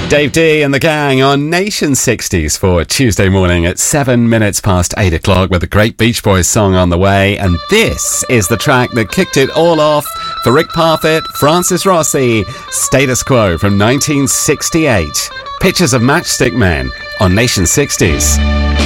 Dave D and the gang on Nation 60s for Tuesday morning at 7 minutes past 8 o'clock with a great Beach Boys song on the way. And this is the track that kicked it all off for Rick Parfitt, Francis Rossi, Status Quo from 1968. Pictures of Matchstick Men on Nation 60s.